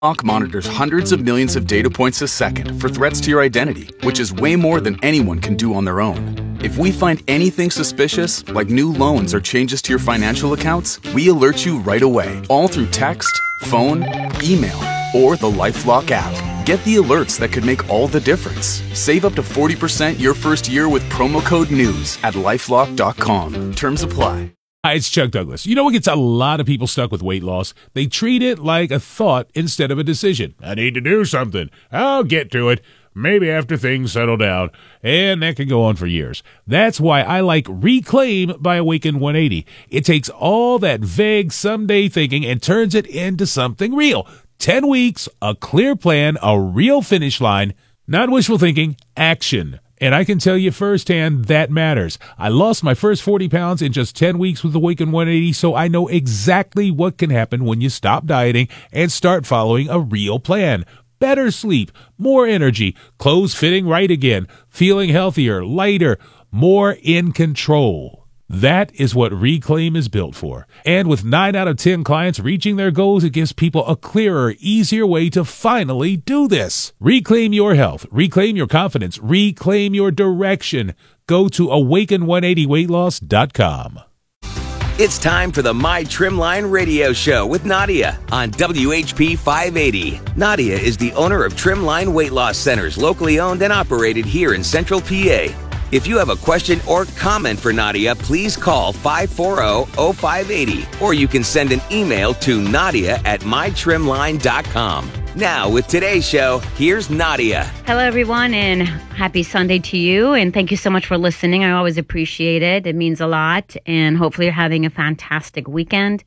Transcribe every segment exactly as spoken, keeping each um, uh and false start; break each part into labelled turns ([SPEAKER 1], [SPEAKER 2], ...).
[SPEAKER 1] LifeLock monitors hundreds of millions of data points a second for threats to your identity, which is way more than anyone can do on their own. If we find anything suspicious, like new loans or changes to your financial accounts, we alert you right away, all through text, phone, email, or the LifeLock app. Get the alerts that could make all the difference. Save up to forty percent your first year with promo code NEWS at lifelock dot com. Terms apply.
[SPEAKER 2] Hi, it's Chuck Douglas. You know what gets a lot of people stuck with weight loss? They treat it like a thought instead of a decision. I need to do something. I'll get to it. Maybe after things settle down. And that can go on for years. That's why I like Reclaim by Awaken one eighty. It takes all that vague someday thinking and turns it into something real. Ten weeks, a clear plan, a real finish line. Not wishful thinking, action. And I can tell you firsthand that matters. I lost my first forty pounds in just ten weeks with Awaken one eighty, so I know exactly what can happen when you stop dieting and start following a real plan. Better sleep, more energy, clothes fitting right again, feeling healthier, lighter, more in control. That is what Reclaim is built for. And with nine out of ten clients reaching their goals, it gives people a clearer, easier way to finally do this. Reclaim your health. Reclaim your confidence. Reclaim your direction. Go to awaken one eighty weight loss dot com.
[SPEAKER 3] It's time for the My Trimline radio show with Nadia on W H P five eighty. Nadia is the owner of Trimline Weight Loss Centers, locally owned and operated here in Central P A. If you have a question or comment for Nadia, please call five four zero, zero five eight zero, or you can send an email to nadia at my trimline dot com. Now, with today's show, here's Nadia.
[SPEAKER 4] Hello, everyone, and happy Sunday to you, and thank you so much for listening. I always appreciate it. It means a lot, and hopefully you're having a fantastic weekend.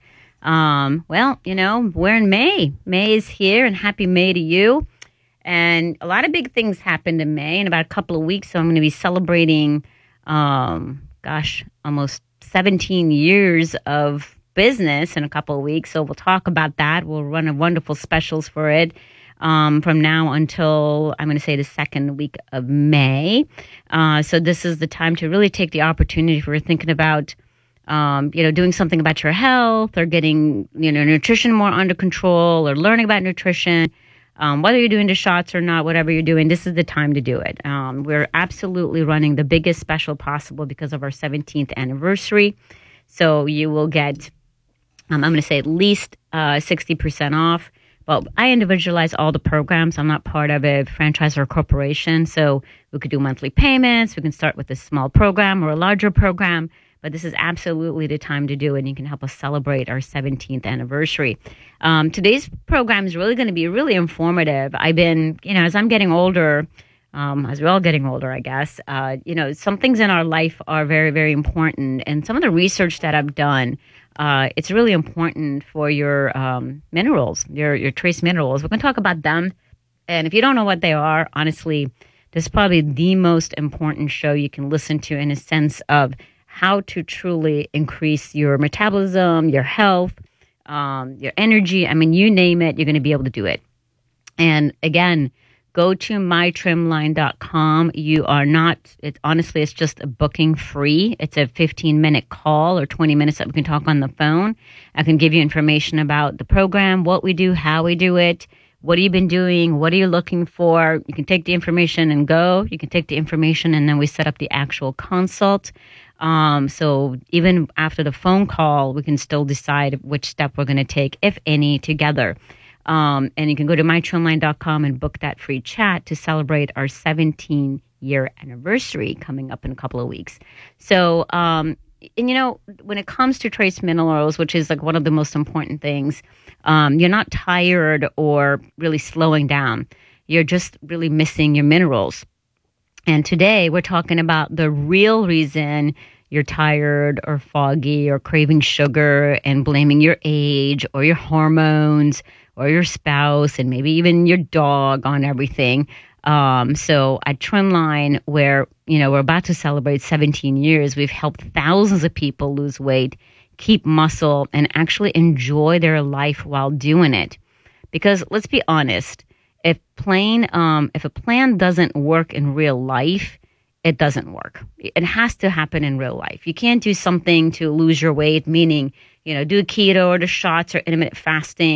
[SPEAKER 4] Um, well, you know, we're in May. May is here, and happy May to you. And a lot of big things happened in May. In about a couple of weeks, so I'm going to be celebrating, um, gosh, almost seventeen years of business in a couple of weeks. So we'll talk about that. We'll run a wonderful specials for it um, from now until, I'm going to say, the second week of May. Uh, so this is the time to really take the opportunity if you're thinking about, um, you know, doing something about your health or getting, you know, nutrition more under control or learning about nutrition. Um, whether you're doing the shots or not, whatever you're doing, this is the time to do it. Um, we're absolutely running the biggest special possible because of our seventeenth anniversary. So you will get, um, I'm going to say at least uh, sixty percent off. But I individualize all the programs. I'm not part of a franchise or a corporation. So we could do monthly payments. We can start with a small program or a larger program. But this is absolutely the time to do it, and you can help us celebrate our seventeenth anniversary. Um, today's program is really going to be really informative. I've been, you know, as I'm getting older, um, as we're all getting older, I guess, uh, you know, some things in our life are very, very important. And some of the research that I've done, uh, it's really important for your um, minerals, your, your trace minerals. We're going to talk about them. And if you don't know what they are, honestly, this is probably the most important show you can listen to in a sense of how to truly increase your metabolism, your health, um, your energy. I mean, you name it, you're going to be able to do it. And again, go to my trimline dot com. You are not, it, honestly, it's just a booking free. It's a fifteen minute call or twenty minutes that we can talk on the phone. I can give you information about the program, what we do, how we do it. What have you been doing? What are you looking for? You can take the information and go. You can take the information and then we set up the actual consult. Um, so even after the phone call, we can still decide which step we're going to take, if any, together. Um, and you can go to my trimline dot com and book that free chat to celebrate our seventeen year anniversary coming up in a couple of weeks. So, um, and you know, when it comes to trace minerals, which is like one of the most important things, um, you're not tired or really slowing down. You're just really missing your minerals. And today we're talking about the real reason you're tired or foggy or craving sugar and blaming your age or your hormones or your spouse and maybe even your dog on everything. Um, so at Trimline, where, you know, we're about to celebrate seventeen years, we've helped thousands of people lose weight, keep muscle, and actually enjoy their life while doing it. Because let's be honest, if plain, um, if a plan doesn't work in real life, it doesn't work. It has to happen in real life. You can't do something to lose your weight, meaning, you know, do keto or the shots or intermittent fasting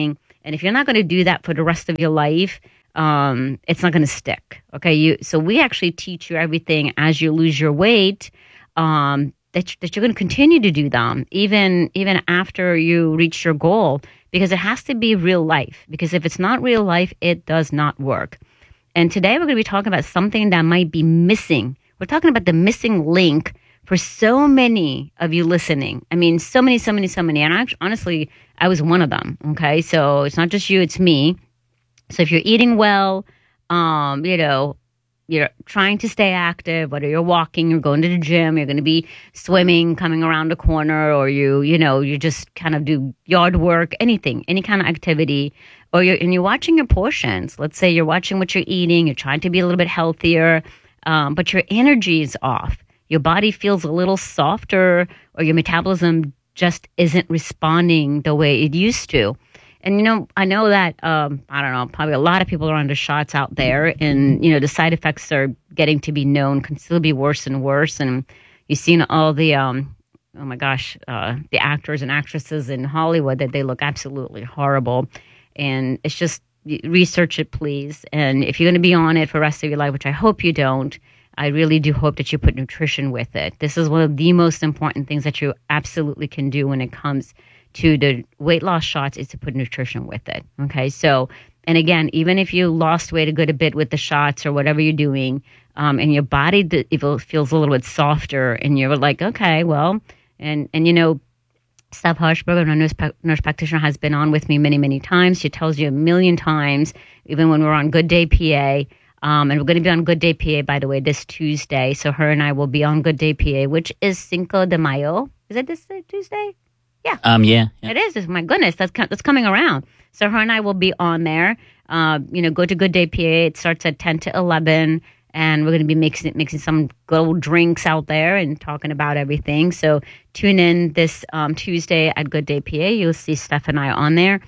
[SPEAKER 4] And if you're not going to do that for the rest of your life, um, it's not going to stick. Okay. You, so we actually teach you everything as you lose your weight, um, that, that you're going to continue to do them even, even after you reach your goal, because it has to be real life. Because if it's not real life, it does not work. And today we're going to be talking about something that might be missing. We're talking about the missing link for so many of you listening. I mean, so many, so many, so many. And actually, honestly, I was one of them. Okay. So it's not just you, it's me. So if you're eating well, um, you know, you're trying to stay active, whether you're walking, you're going to the gym, you're going to be swimming, coming around the corner, or you, you know, you just kind of do yard work, anything, any kind of activity, or you're, and you're watching your portions. Let's say you're watching what you're eating, you're trying to be a little bit healthier, um, but your energy is off. Your body feels a little softer, or your metabolism just isn't responding the way it used to. And, you know, I know that, um, I don't know, probably a lot of people are under shots out there, and, you know, the side effects are getting to be known, can still be worse and worse. And you've seen all the, um, oh my gosh, uh, the actors and actresses in Hollywood, that they look absolutely horrible. And it's just, research it, please. And if you're going to be on it for the rest of your life, which I hope you don't, I really do hope that you put nutrition with it. This is one of the most important things that you absolutely can do when it comes to the weight loss shots, is to put nutrition with it. Okay. So, and again, even if you lost weight a good a bit with the shots or whatever you're doing, um, and your body if it feels a little bit softer, and you're like, okay, well, and, and you know, Steph Harshberger, our nurse, nurse practitioner, has been on with me many, many times. She tells you a million times, even when we're on Good Day P A, um, and we're going to be on Good Day P A, by the way, this Tuesday. So her and I will be on Good Day P A, which is Cinco de Mayo. Is it this Tuesday? Yeah.
[SPEAKER 5] Um. Yeah, yeah.
[SPEAKER 4] It is. My goodness, that's that's coming around. So her and I will be on there. Uh, you know, go to Good Day P A. It starts at ten to eleven, and we're going to be mixing mixing some good old drinks out there and talking about everything. So tune in this um, Tuesday at Good Day P A. You'll see Steph and I on there,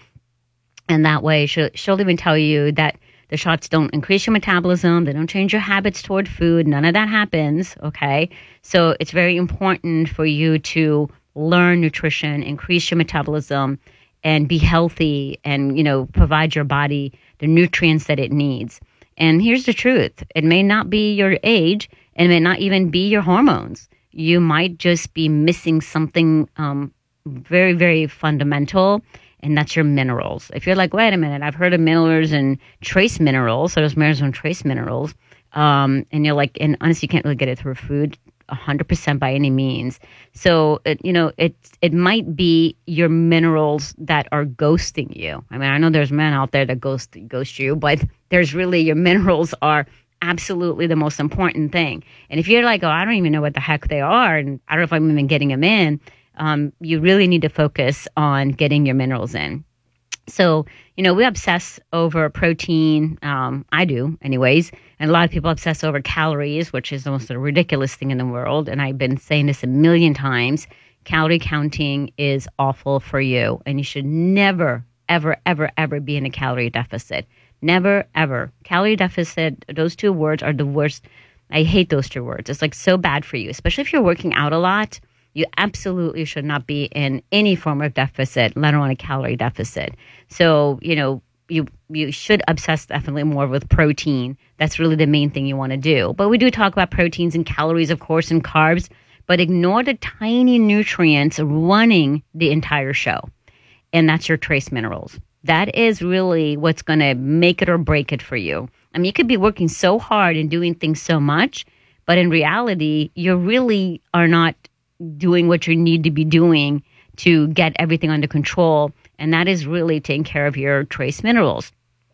[SPEAKER 4] and that way she'll she'll even tell you that the shots don't increase your metabolism. They don't change your habits toward food. None of that happens. Okay, so it's very important for you to learn nutrition, increase your metabolism, and be healthy, and, you know, provide your body the nutrients that it needs. And here's the truth. It may not be your age, and it may not even be your hormones. You might just be missing something um, very, very fundamental, and that's your minerals. If you're like, wait a minute, I've heard of minerals and trace minerals, so there's minerals and trace minerals, um, and you're like, and honestly, you can't really get it through food one hundred percent by any means. So, it, you know, it, it might be your minerals that are ghosting you. I mean, I know there's men out there that ghost, ghost you, but there's really, your minerals are absolutely the most important thing. And if you're like, oh, I don't even know what the heck they are, and I don't know if I'm even getting them in, um, you really need to focus on getting your minerals in. So, you know, we obsess over protein. Um, I do anyways. And a lot of people obsess over calories, which is the most ridiculous thing in the world. And I've been saying this a million times. Calorie counting is awful for you. And you should never, ever, ever, ever be in a calorie deficit. Never, ever. Calorie deficit, those two words are the worst. I hate those two words. It's like so bad for you, especially if you're working out a lot. You absolutely should not be in any form of deficit, let alone a calorie deficit. So, you know, you you should obsess definitely more with protein. That's really the main thing you want to do. But we do talk about proteins and calories, of course, and carbs, but ignore the tiny nutrients running the entire show. And that's your trace minerals. That is really what's going to make it or break it for you. I mean, you could be working so hard and doing things so much, but in reality, you really are not doing what you need to be doing to get everything under control. And that is really taking care of your trace minerals.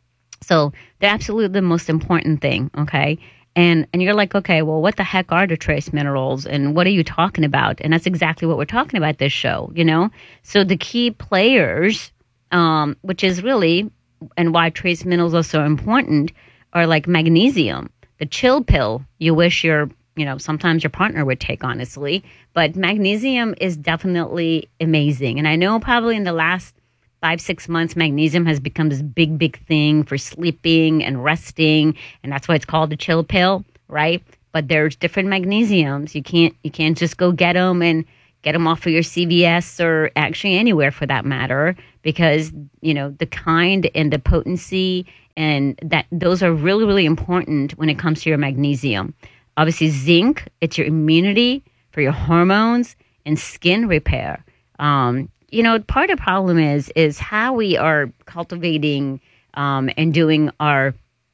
[SPEAKER 4] So they're absolutely the most important thing, okay? And and you're like, okay, well, what the heck are the trace minerals, and what are you talking about? And that's exactly what we're talking about this show, you know? So the key players, um, which is really, and why trace minerals are so important, are like magnesium, the chill pill you wish your you know, sometimes your partner would take, honestly. But magnesium is definitely amazing. And I know probably in the last five, six months, magnesium has become this big, big thing for sleeping and resting. And that's why it's called the chill pill, right? But there's different magnesiums. You can't, you can't just go get them and get them off of your C V S or actually anywhere for that matter, because, you know, the kind and the potency and that those are really, really important when it comes to your magnesium. Obviously, zinc, it's your immunity, for your hormones and skin repair. Um, you know, part of the problem is, is how we are cultivating um, and doing our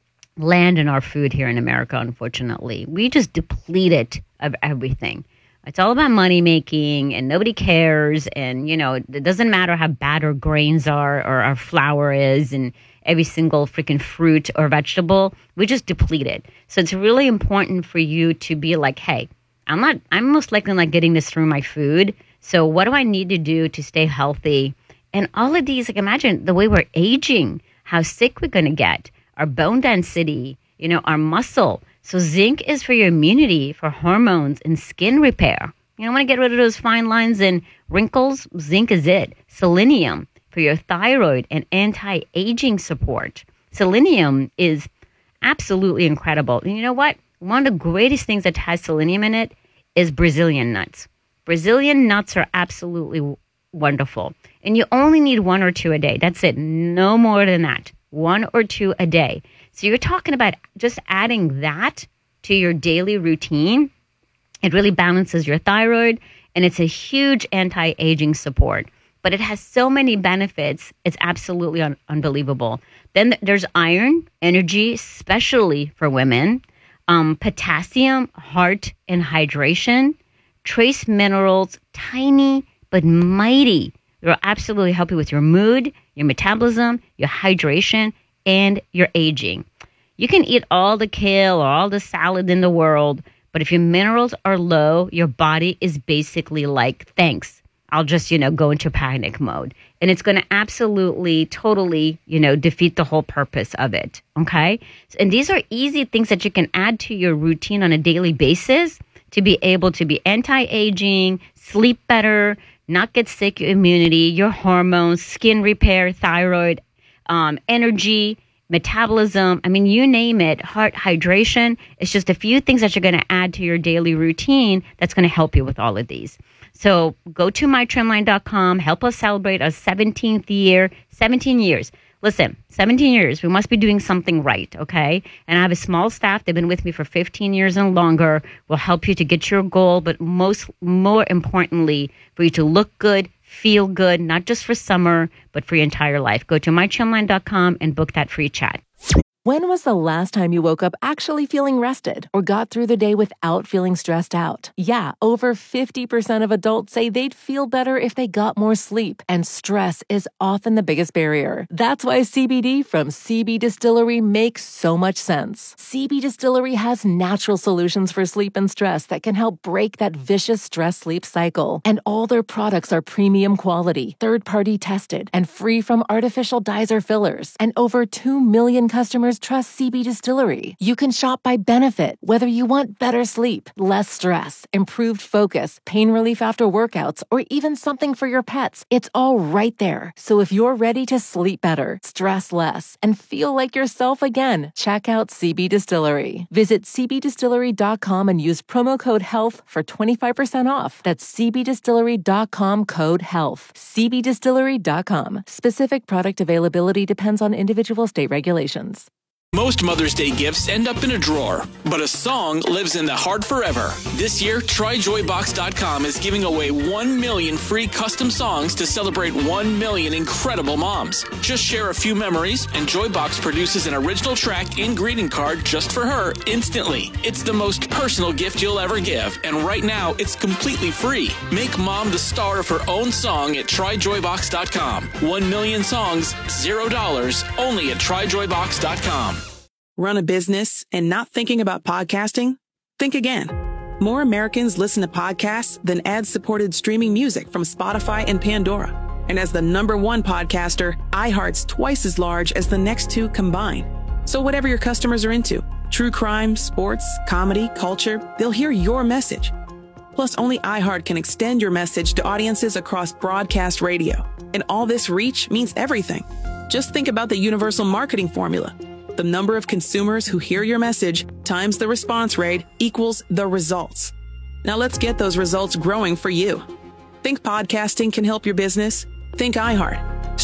[SPEAKER 4] land and our food here in America, unfortunately. We just deplete it of everything. It's all about money making and nobody cares. And, you know, it doesn't matter how bad our grains are or our flour is and every single freaking fruit or vegetable. We just deplete it. So it's really important for you to be like, hey, I'm not, I'm most likely not getting this through my food. So what do I need to do to stay healthy? And all of these, like imagine the way we're aging, how sick we're going to get, our bone density, you know, our muscle. So zinc is for your immunity, for hormones and skin repair. You know, want to get rid of those fine lines and wrinkles? Zinc is it. Selenium for your thyroid and anti-aging support. Selenium is absolutely incredible. And you know what? One of the greatest things that has selenium in it is Brazilian nuts. Brazilian nuts are absolutely w- wonderful. And you only need one or two a day. That's it. No more than that. One or two a day. So you're talking about just adding that to your daily routine. It really balances your thyroid, and it's a huge anti-aging support. But it has so many benefits. It's absolutely un- unbelievable. Then th- there's iron, energy, especially for women. Um, potassium, heart, and hydration. Trace minerals, tiny but mighty. They'll absolutely help you with your mood, your metabolism, your hydration, and your aging. You can eat all the kale or all the salad in the world, but if your minerals are low, your body is basically like, thanks, I'll just, you know, go into panic mode. And it's going to absolutely, totally, you know, defeat the whole purpose of it, okay? And these are easy things that you can add to your routine on a daily basis to be able to be anti-aging, sleep better, not get sick, your immunity, your hormones, skin repair, thyroid, um, energy, metabolism. I mean, you name it, heart, hydration. It's just a few things that you're going to add to your daily routine that's going to help you with all of these. So go to my trim line dot com. Help us celebrate our seventeenth year, seventeen years. Listen, seventeen years, we must be doing something right, okay? And I have a small staff. They've been with me for fifteen years and longer. We'll help you to get your goal, but most, more importantly, for you to look good, feel good, not just for summer, but for your entire life. Go to my trim line dot com and book that free chat.
[SPEAKER 5] When was the last time you woke up actually feeling rested or got through the day without feeling stressed out? Yeah, over fifty percent of adults say they'd feel better if they got more sleep, and stress is often the biggest barrier. That's why C B D from C B Distillery makes so much sense. C B Distillery has natural solutions for sleep and stress that can help break that vicious stress-sleep cycle. And all their products are premium quality, third-party tested, and free from artificial dyes or fillers. And over two million customers trust C B Distillery. You can shop by benefit, whether you want better sleep, less stress, improved focus, pain relief after workouts, or even something for your pets. It's all right there. So if you're ready to sleep better, stress less, and feel like yourself again, check out C B Distillery. Visit c b distillery dot com and use promo code HEALTH for twenty-five percent off. That's c b distillery dot com code HEALTH. c b distillery dot com. Specific product availability depends on individual state regulations.
[SPEAKER 6] Most Mother's Day gifts end up in a drawer, but a song lives in the heart forever. This year, try joy box dot com is giving away one million free custom songs to celebrate one million incredible moms. Just share a few memories, and Joybox produces an original track and greeting card just for her instantly. It's the most personal gift you'll ever give, and right now, it's completely free. Make mom the star of her own song at try joy box dot com. One million songs, zero dollars, only at try joy box dot com.
[SPEAKER 7] Run a business and not thinking about podcasting? Think again. More Americans listen to podcasts than ad-supported streaming music from Spotify and Pandora. And as the number one podcaster, iHeart's twice as large as the next two combined. So whatever your customers are into, true crime, sports, comedy, culture, they'll hear your message. Plus, only iHeart can extend your message to audiences across broadcast radio. And all this reach means everything. Just think about the universal marketing formula. The number of consumers who hear your message times the response rate equals the results. Now let's get those results growing for you. Think podcasting can help your business? Think iHeart.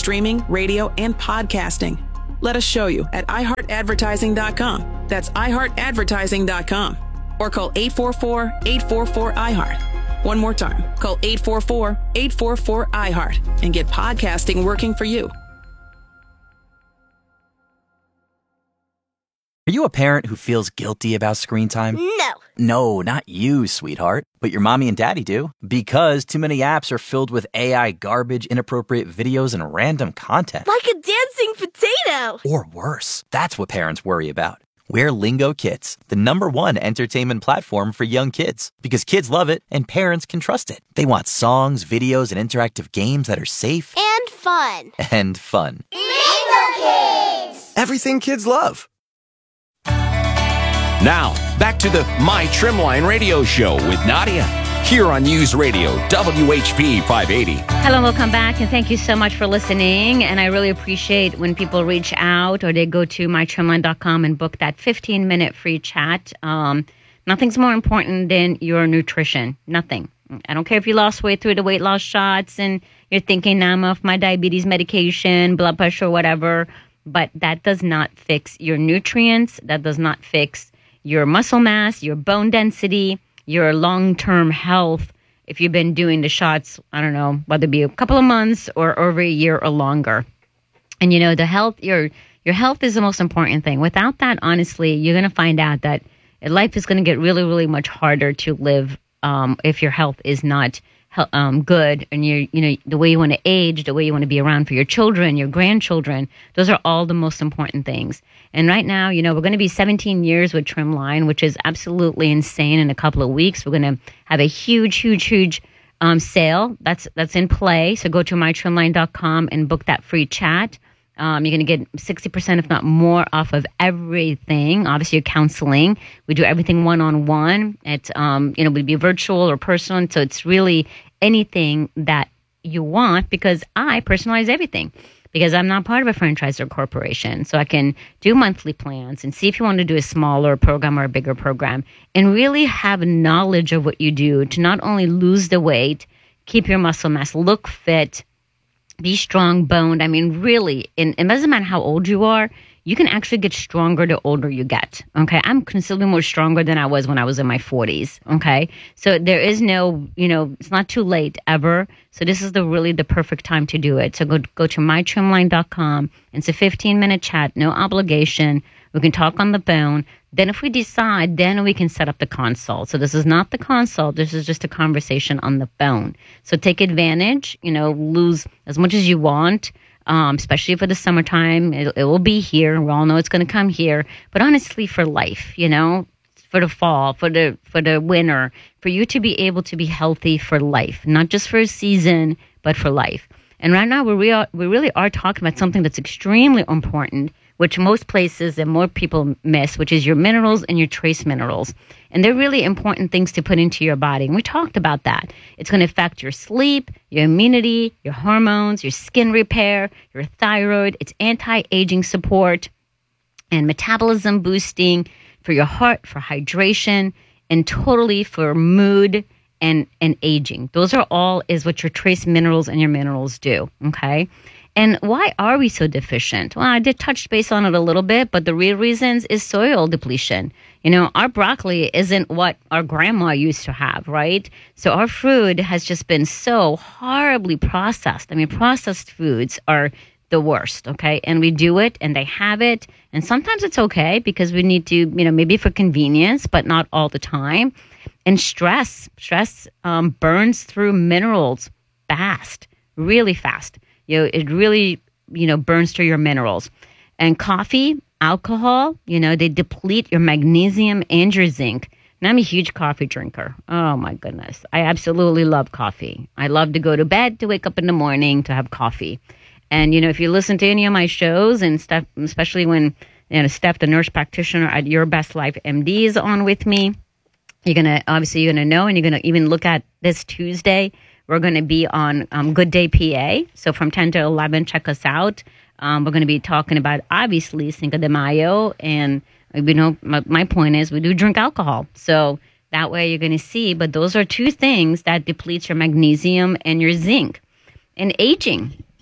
[SPEAKER 7] streaming, radio, and podcasting. Let us show you at i heart advertising dot com. That's i heart advertising dot com. Or call eight four four, eight four four, I heart. One more time, call eight four four, eight four four, I heart and get podcasting working for you.
[SPEAKER 8] Are you a parent who feels guilty about screen time?
[SPEAKER 9] No.
[SPEAKER 8] No, not you, sweetheart. But your mommy and daddy do. Because too many apps are filled with A I garbage, inappropriate videos, and random content.
[SPEAKER 9] Like a dancing potato.
[SPEAKER 8] Or worse. That's what parents worry about. We're Lingo Kids, the number one entertainment platform for young kids. Because kids love it and parents can trust it. They want songs, videos, and interactive games that are safe.
[SPEAKER 9] And fun.
[SPEAKER 8] And fun.
[SPEAKER 9] Lingo Kids!
[SPEAKER 10] Everything kids love. Now, back to the My Trimline Radio Show with Nadia, here on News Radio, W H P five eighty.
[SPEAKER 4] Hello, welcome back, and thank you so much for listening. And I really appreciate when people reach out or they go to my trimline dot com and book that fifteen-minute free chat. Um, nothing's more important than your nutrition. Nothing. I don't care if you lost weight through the weight loss shots and you're thinking, now I'm off my diabetes medication, blood pressure, whatever. But that does not fix your nutrients. That does not fix your muscle mass, your bone density, your long-term health, if you've been doing the shots, I don't know, whether it be a couple of months or over a year or longer. And, you know, the health, your your health is the most important thing. Without that, honestly, you're going to find out that life is going to get really, really much harder to live um, if your health is not um, good. And, you you know, the way you want to age, the way you want to be around for your children, your grandchildren, those are all the most important things. And right now, you know, we're going to be seventeen years with Trimline, which is absolutely insane. In a couple of weeks, we're going to have a huge, huge, huge um, sale that's that's in play. So go to my trimline dot com and book that free chat. Um, you're going to get sixty percent, if not more, off of everything. Obviously, your counseling. We do everything one-on-one. It's, um, you know, we'd be virtual or personal. And so it's really anything that you want, because I personalize everything. Because I'm not part of a franchise or corporation. So I can do monthly plans and see if you want to do a smaller program or a bigger program, and really have knowledge of what you do to not only lose the weight, keep your muscle mass, look fit, be strong boned. I mean, really, and it doesn't matter how old you are, you can actually get stronger the older you get. Okay. I'm considerably more stronger than I was when I was in my forties. Okay. So there is no, you know, it's not too late ever. So this is the really the perfect time to do it. So go, go to my trimline dot com. It's a fifteen minute chat, no obligation. We can talk on the phone. Then if we decide, then we can set up the consult. So this is not the consult. This is just a conversation on the phone. So take advantage, you know, lose as much as you want. Um, especially for the summertime, it, it will be here. We all know it's going to come here. But honestly, for life, you know, for the fall, for the for the winter, for you to be able to be healthy for life, not just for a season, but for life. And right now, we re- we really are talking about something that's extremely important, which most places and more people miss, which is your minerals and your trace minerals. And they're really important things to put into your body. And we talked about that. It's going to affect your sleep, your immunity, your hormones, your skin repair, your thyroid. It's anti-aging support and metabolism boosting for your heart, for hydration, and totally for mood and, and aging. Those are all is what your trace minerals and your minerals do, okay? And why are we so deficient? Well, I did touch base on it a little bit, but the real reasons is soil depletion. You know, our broccoli isn't what our grandma used to have, right? So our food has just been so horribly processed. I mean, processed foods are the worst, okay? And we do it, and they have it. And sometimes it's okay because we need to, you know, maybe for convenience, but not all the time. And stress, stress um, burns through minerals fast, really fast. You know, it really, you know, burns through your minerals. And coffee, alcohol, you know, they deplete your magnesium and your zinc. And I'm a huge coffee drinker. Oh, my goodness. I absolutely love coffee. I love to go to bed, to wake up in the morning, to have coffee. And, you know, if you listen to any of my shows, and Steph, especially when, you know, Steph, the nurse practitioner at Your Best Life M D is on with me, you're going to, obviously, you're going to know, and you're going to even look at this Tuesday. We're going to be on um, Good Day P A. So from ten to eleven, check us out. Um, we're going to be talking about, obviously, Cinco de Mayo. And, you know, my, my point is we do drink alcohol. So that way you're going to see. But those are two things that depletes your magnesium and your zinc. And aging.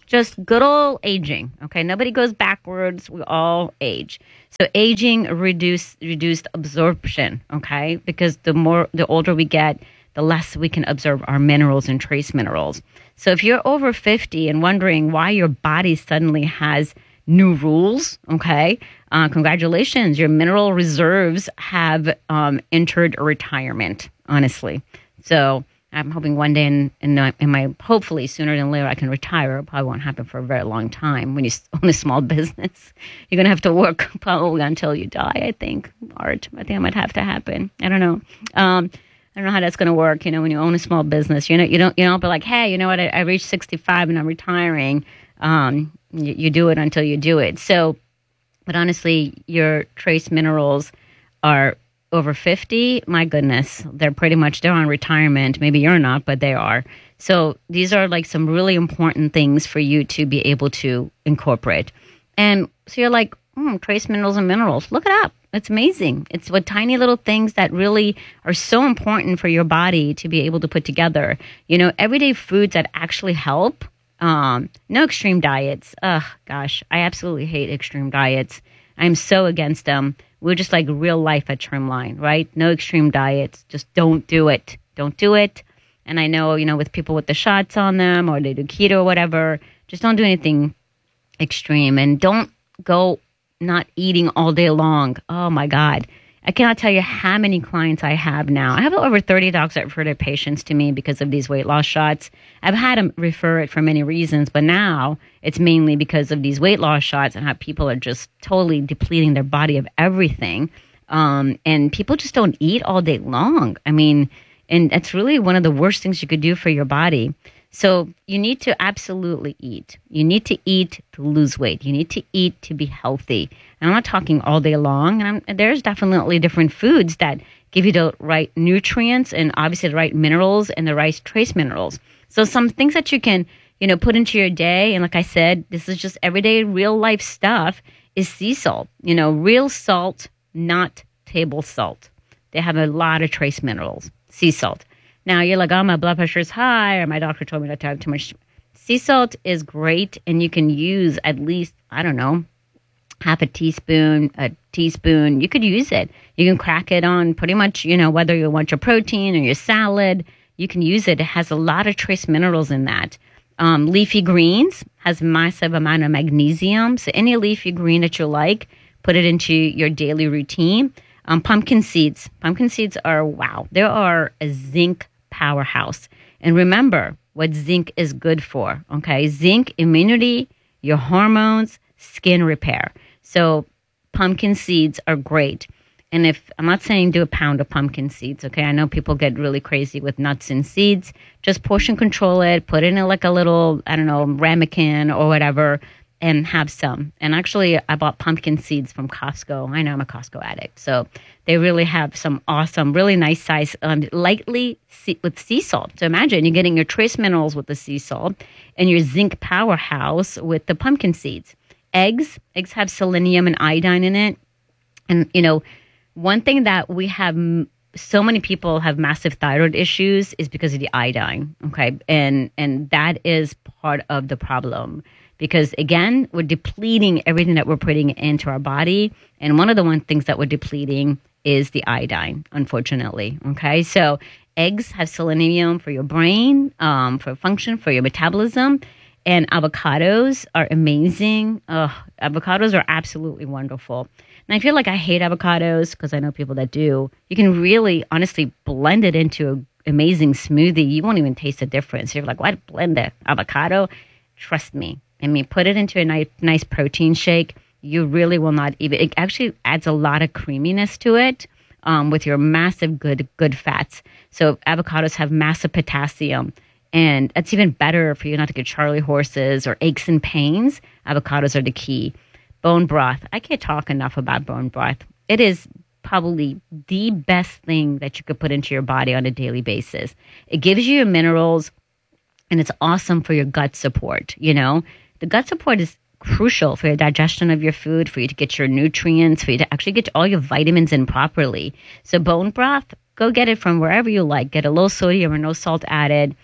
[SPEAKER 4] Just good old aging, okay? Nobody goes backwards. We all age. So aging reduce, reduced absorption, okay? Because the more, the older we get, the less we can absorb our minerals and trace minerals. So if you're over fifty and wondering why your body suddenly has new rules, okay, uh, congratulations. Your mineral reserves have um, entered retirement, honestly. So I'm hoping one day in, in, my, in my, hopefully sooner than later, I can retire. It probably won't happen for a very long time. When you own a small business, you're going to have to work probably until you die, I think. Art, I think that might have to happen. I don't know. Um, I don't know how that's going to work. You know, when you own a small business, you know, you don't, you don't be like, hey, you know what, I, I reached sixty-five and I'm retiring. Um, you, you do it until you do it. So, but honestly, your trace minerals are over fifty. My goodness, they're pretty much, they're on retirement. Maybe you're not, but they are. So these are like some really important things for you to be able to incorporate. And so you're like, hmm, trace minerals and minerals. Look it up. It's amazing. It's what tiny little things that really are so important for your body to be able to put together. You know, everyday foods that actually help. Um, no extreme diets. Ugh, gosh, I absolutely hate extreme diets. I'm so against them. We're just like real life at Trimline, right? No extreme diets. Just don't do it. Don't do it. And I know, you know, with people with the shots on them or they do keto or whatever, just don't do anything extreme. And don't go not eating all day long. Oh, my God. I cannot tell you how many clients I have now. I have over thirty docs that refer their patients to me because of these weight loss shots. I've had them refer it for many reasons, but now it's mainly because of these weight loss shots and how people are just totally depleting their body of everything. Um, and people just don't eat all day long. I mean, and that's really one of the worst things you could do for your body. So you need to absolutely eat. You need to eat to lose weight. You need to eat to be healthy. And I'm not talking all day long. And I'm, there's definitely different foods that give you the right nutrients and obviously the right minerals and the right trace minerals. So some things that you can, you know, put into your day. And like I said, this is just everyday real life stuff is sea salt. You know, real salt, not table salt. They have a lot of trace minerals, sea salt. Now, you're like, oh, my blood pressure is high, or my doctor told me not to have too much. Sea salt is great, and you can use at least, I don't know, half a teaspoon, a teaspoon. You could use it. You can crack it on pretty much, you know, whether you want your protein or your salad, you can use it. It has a lot of trace minerals in that. Um, leafy greens has massive amount of magnesium. So any leafy green that you like, put it into your daily routine. Um, pumpkin seeds. Pumpkin seeds are, wow, they are a zinc powerhouse. And remember what zinc is good for, okay? Zinc, immunity, your hormones, skin repair. So pumpkin seeds are great. And if, I'm not saying do a pound of pumpkin seeds, okay? I know people get really crazy with nuts and seeds. Just portion control it, put it in like a little, I don't know, ramekin or whatever, and have some. And actually, I bought pumpkin seeds from Costco. I know I'm a Costco addict. So they really have some awesome, really nice size, um, lightly sea- with sea salt. So imagine you're getting your trace minerals with the sea salt and your zinc powerhouse with the pumpkin seeds. Eggs. Eggs have selenium and iodine in it. And, you know, one thing that we have, so many people have massive thyroid issues is because of the iodine, okay? And and that is part of the problem. Because, again, we're depleting everything that we're putting into our body. And one of the one things that we're depleting is the iodine, unfortunately. Okay, so eggs have selenium for your brain, um, for function, for your metabolism. And avocados are amazing. Ugh, avocados are absolutely wonderful. And I feel like I hate avocados because I know people that do. You can really, honestly, blend it into an amazing smoothie. You won't even taste the difference. You're like, what? Blend the avocado? Trust me. I mean, put it into a nice, nice protein shake. You really will not even. It actually adds a lot of creaminess to it um, with your massive good good fats. So avocados have massive potassium, and it's even better for you not to get Charlie horses or aches and pains. Avocados are the key. Bone broth. I can't talk enough about bone broth. It is probably the best thing that you could put into your body on a daily basis. It gives you your minerals, and it's awesome for your gut support, you know. The gut support is crucial for your digestion of your food, for you to get your nutrients, for you to actually get all your vitamins in properly. So bone broth, go get it from wherever you like. Get a low sodium or no salt added.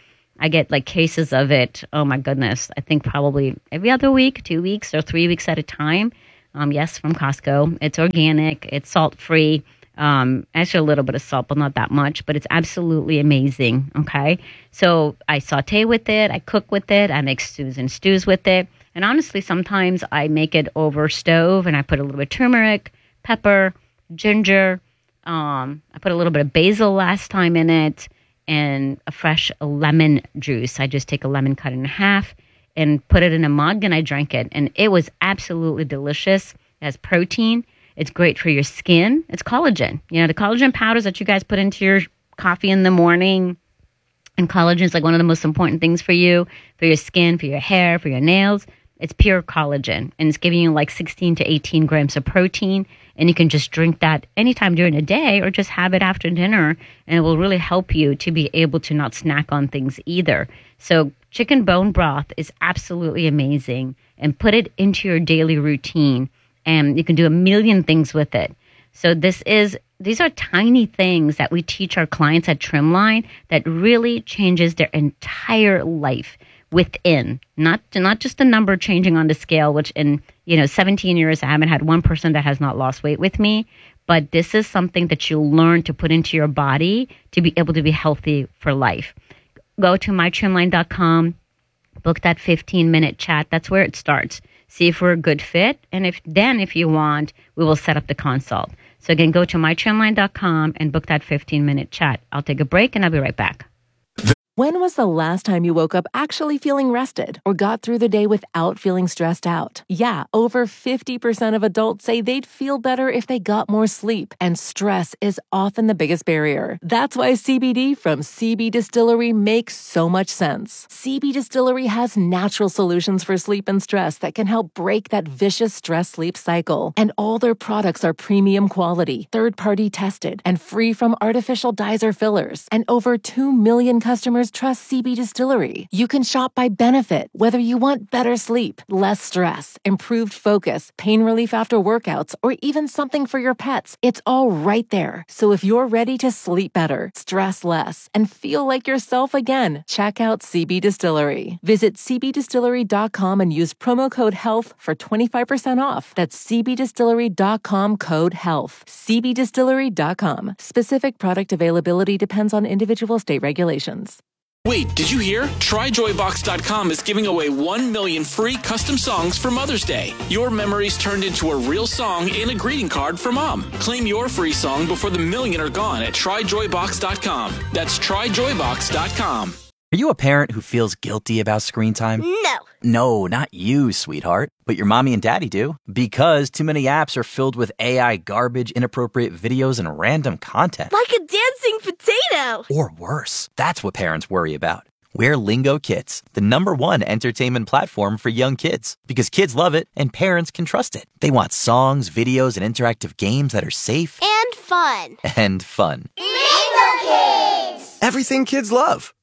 [SPEAKER 4] I get like cases of it. Oh my goodness. I think probably every other week, two weeks or three weeks at a time. Um, yes, from Costco. It's organic. It's salt free. Um, actually a little bit of salt, but not that much, but it's absolutely amazing. Okay. So I saute with it. I cook with it. I make stews and stews with it. And honestly, sometimes I make it over stove and I put a little bit of turmeric, pepper, ginger. Um, I put a little bit of basil last time in it and a fresh lemon juice. I just take a lemon cut in half and put it in a mug and I drank it. And it was absolutely delicious. It has protein. It's great for your skin. It's collagen. You know, the collagen powders that you guys put into your coffee in the morning. And collagen is like one of the most important things for you, for your skin, for your hair, for your nails. It's pure collagen. And it's giving you like sixteen to eighteen grams of protein. And you can just drink that anytime during the day or just have it after dinner. And it will really help you to be able to not snack on things either. So chicken bone broth is absolutely amazing. And put it into your daily routine. And you can do a million things with it. So this is, these are tiny things that we teach our clients at Trimline that really changes their entire life within, not not just the number changing on the scale, which in, you know, seventeen years, I haven't had one person that has not lost weight with me. But this is something that you'll learn to put into your body to be able to be healthy for life. Go to my trimline dot com, book that fifteen minute chat. That's where it starts. See if we're a good fit. And if then, if you want, we will set up the consult. So again, go to my trimline dot com and book that fifteen minute chat. I'll take a break and I'll be right back.
[SPEAKER 5] When was the last time you woke up actually feeling rested or got through the day without feeling stressed out? Yeah, over fifty percent of adults say they'd feel better if they got more sleep, and stress is often the biggest barrier. That's why C B D from C B Distillery makes so much sense. C B Distillery has natural solutions for sleep and stress that can help break that vicious stress-sleep cycle. And all their products are premium quality, third-party tested, and free from artificial dyes or fillers. And over two million customers trust C B Distillery. You can shop by benefit, whether you want better sleep, less stress, improved focus, pain relief after workouts, or even something for your pets. It's all right there. So if you're ready to sleep better, stress less, and feel like yourself again, check out C B Distillery. Visit c b distillery dot com and use promo code HEALTH for twenty-five percent off. That's c b distillery dot com code HEALTH. c b distillery dot com. Specific product availability depends on individual state regulations.
[SPEAKER 6] Wait, did you hear? try joy box dot com is giving away one million free custom songs for Mother's Day. Your memories turned into a real song and a greeting card for Mom. Claim your free song before the million are gone at try joy box dot com. That's try joy box dot com.
[SPEAKER 8] Are you a parent who feels guilty about screen time?
[SPEAKER 9] No.
[SPEAKER 8] No, not you, sweetheart. But your mommy and daddy do. Because too many apps are filled with A I garbage, inappropriate videos, and random content.
[SPEAKER 9] Like a dancing potato.
[SPEAKER 8] Or worse. That's what parents worry about. We're Lingo Kids, the number one entertainment platform for young kids. Because kids love it and parents can trust it. They want songs, videos, and interactive games that are safe.
[SPEAKER 9] And fun.
[SPEAKER 8] And fun.
[SPEAKER 9] Lingo Kids.
[SPEAKER 10] Everything kids love.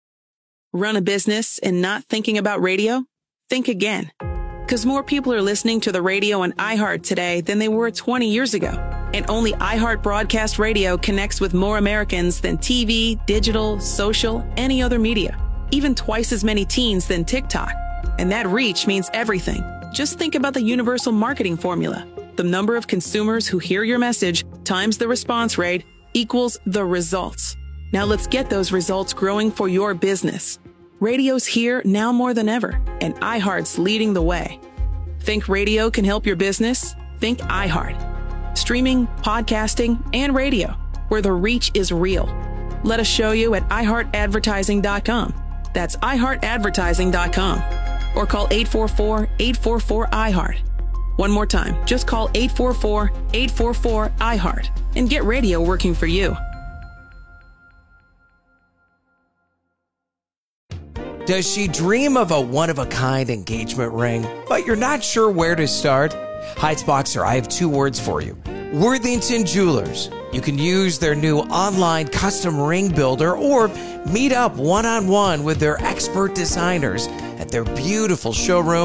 [SPEAKER 7] Run a business and not thinking about radio? Think again. Because more people are listening to the radio on iHeart today than they were twenty years ago. And only iHeart Broadcast Radio connects with more Americans than T V, digital, social, any other media. Even twice as many teens than TikTok. And that reach means everything. Just think about the universal marketing formula. The number of consumers who hear your message times the response rate equals the results. Now let's get those results growing for your business. Radio's here now more than ever, and iHeart's leading the way. Think radio can help your business? Think iHeart. Streaming, podcasting, and radio, where the reach is real. Let us show you at i heart advertising dot com. That's i heart advertising dot com. Or call eight four four, eight four four, I heart. One more time, just call eight four four, eight four four, I heart and get radio working for you.
[SPEAKER 11] Does she dream of a one-of-a-kind engagement ring, but you're not sure where to start? Heights Boxer, I have two words for you. Worthington Jewelers. You can use their new online custom ring builder or meet up one-on-one with their expert designers at their beautiful showroom